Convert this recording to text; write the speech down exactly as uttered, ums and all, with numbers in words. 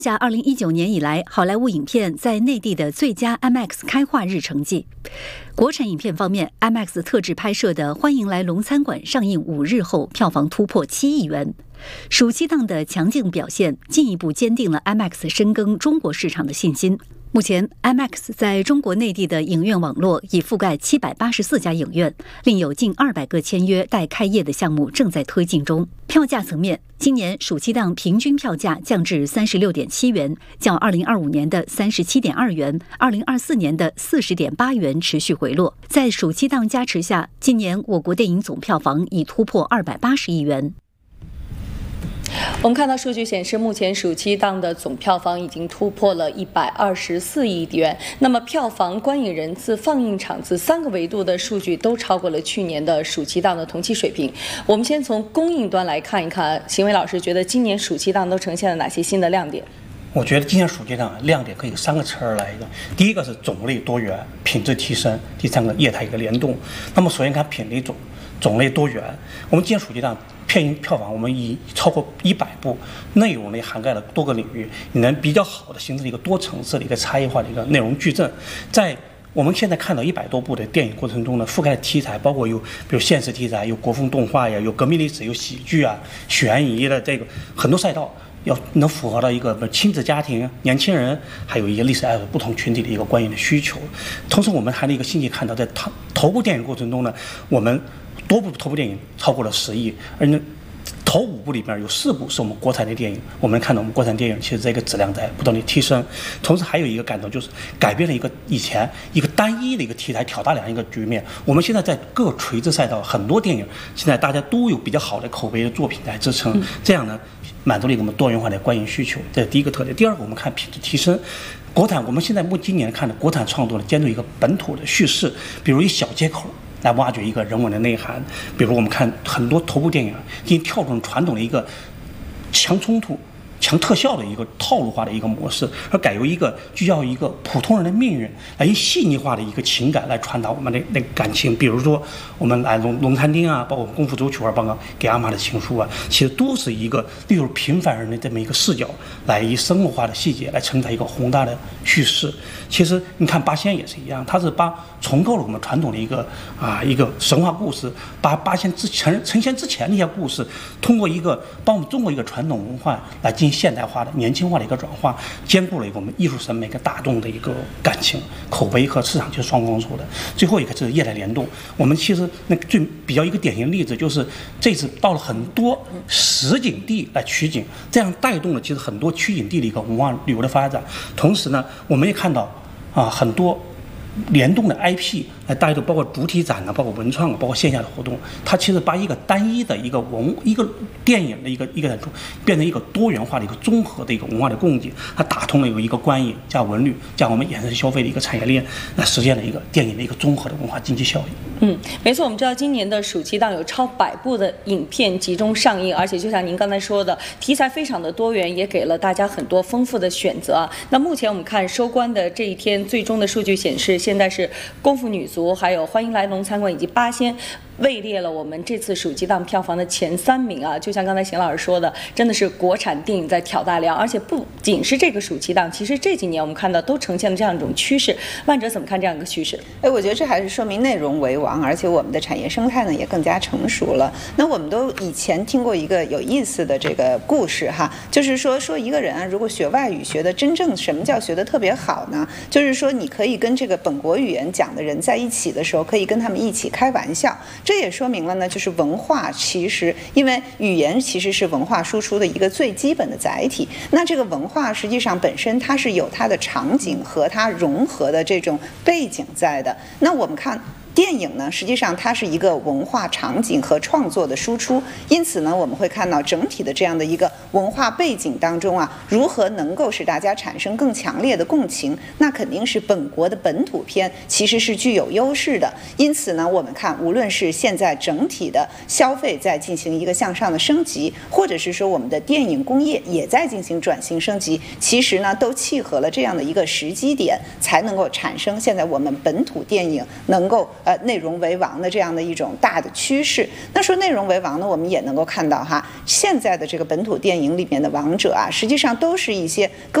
下二零一九年以来好莱坞影片在内地的最佳 I M A X 开画日成绩。国产影片方面 ，I M A X 特制拍摄的《欢迎来龙餐馆》上映五日后，票房突破七亿元。暑期档的强劲表现，进一步坚定了 I M A X 深耕中国市场的信心。目前 ，I M A X 在中国内地的影院网络已覆盖七百八十四家影院，另有近二百个签约待开业的项目正在推进中。票价层面，今年暑期档平均票价降至三十六点七元，较二零二五年的三十七点二元、二零二四年的四十点八元持续回落。在暑期档加持下，今年我国电影总票房已突破二百八十亿元。 我们看到数据显示，目前暑期档的总票房已经突破了一百二十四亿元。那么，票房、观影人次、放映场次三个维度的数据都超过了去年的暑期档的同期水平。我们先从供应端来看一看，邢伟老师觉得今年暑期档都呈现了哪些新的亮点？ 我觉得今年暑期档亮点可以有三个词儿来一个，第一个是种类多元、品质提升，第三个业态一个联动。那么首先看品类种种类多元，我们今年暑期档片影票房我们已超过一百部，内容呢涵盖了多个领域，你能比较好的形成一个多层次的一个差异化的一个内容矩阵。在我们现在看到一百多部的电影过程中呢，覆盖的题材包括有比如现实题材，有国风动画呀，有革命历史，有喜剧啊、悬疑的这个很多赛道。要能符合到一个亲子家庭、年轻人，还有一些历史爱好不同群体的一个观影的需求。同时，我们还有一个信息看到，在头头部电影过程中呢，我们多部头部电影超过了十亿，而呢，头五部里边有四部是我们国产的电影。我们看到我们国产电影其实这个质量在不断的提升。同时还有一个感动，就是改变了一个以前一个单一的一个题材挑大梁一个局面。我们现在在各垂直赛道很多电影，现在大家都有比较好的口碑的作品来支撑，这样呢。满足了一个我们多元化的观影需求，这是第一个特点。第二个，我们看品质提升。国产，我们现在目今年看的国产创作呢，兼具一个本土的叙事，比如以小接口来挖掘一个人文的内涵。比如我们看很多头部电影进行跳动传统的一个强冲突、强特效的一个套路化的一个模式，而改由一个聚焦一个普通人的命运，来以细腻化的一个情感来传达我们的那个感情。比如说，我们来龙龙餐厅啊，包括功夫足球啊，包括给阿妈的情书啊，其实都是一个例如平凡人的这么一个视角，来以生活化的细节来承载一个宏大的叙事。其实你看八仙也是一样，它是把重构了我们传统的一个啊一个神话故事，把八仙之前成仙之前的一些故事，通过一个帮我们中国一个传统文化来进行现代化的、年轻化的一个转化，兼顾了一个我们艺术审美跟大众的一个感情、口碑和市场就是双丰收的。最后一个就是业态联动，我们其实那个最比较一个典型例子就是这次到了很多实景地来取景，这样带动了其实很多取景地的一个文化旅游的发展。同时呢，我们也看到啊很多联动的 I P 来带动，包括主体展啊，包括文创啊，包括线下的活动，它其实把一个单一的一个文一个电影的一个一个变成一个多元化的一个综合的一个文化的供给，它打通了有一个观影加文旅加我们衍生消费的一个产业链，来实现了一个电影的一个综合的文化经济效益。 嗯，没错，我们知道今年的暑期档有超百部的影片集中上映，而且就像您刚才说的，题材非常的多元，也给了大家很多丰富的选择。那目前我们看收官的这一天，最终的数据显示，现在是功夫女足、还有欢迎来龙餐馆以及八仙位列了我们这次暑期档票房的前三名啊！就像刚才邢老师说的，真的是国产电影在挑大梁，而且不仅是这个暑期档，其实这几年我们看到都呈现了这样一种趋势。万哲怎么看这样一个趋势？ 哎，我觉得这还是说明内容为王，而且我们的产业生态呢也更加成熟了。那我们都以前听过一个有意思的这个故事哈，就是说说一个人啊，如果学外语学的真正什么叫学的特别好呢？就是说你可以跟这个本国语言讲的人在一起的时候，可以跟他们一起开玩笑。这也说明了呢，就是文化其实因为语言其实是文化输出的一个最基本的载体。那这个文化实际上本身它是有它的场景和它融合的这种背景在的。那我们看电影呢，实际上它是一个文化场景和创作的输出，因此呢，我们会看到整体的这样的一个文化背景当中啊，如何能够使大家产生更强烈的共情，那肯定是本国的本土片其实是具有优势的。因此呢，我们看无论是现在整体的消费在进行一个向上的升级，或者是说我们的电影工业也在进行转型升级，其实呢都契合了这样的一个时机点，才能够产生现在我们本土电影能够呃内容为王的这样的一种大的趋势。那说内容为王呢，我们也能够看到哈，现在的这个本土电影里面的王者啊，实际上都是一些跟